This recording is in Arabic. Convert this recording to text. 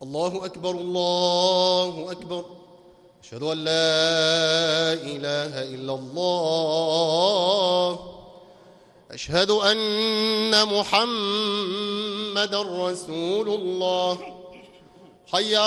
الله أكبر الله أكبر. أشهد أن لا إله إلا الله. أشهد أن محمدًا رسول الله. حي